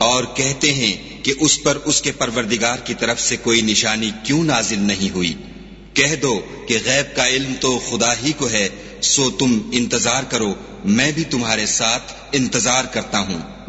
और कहते हैं कि उस पर उसके परवरदिगार की तरफ से कोई निशानी क्यों नाजिल नहीं हुई। कह दो कि गैब का इल्म तो खुदा ही को है, सो तुम इंतजार करो, मैं भी तुम्हारे साथ इंतजार करता हूँ।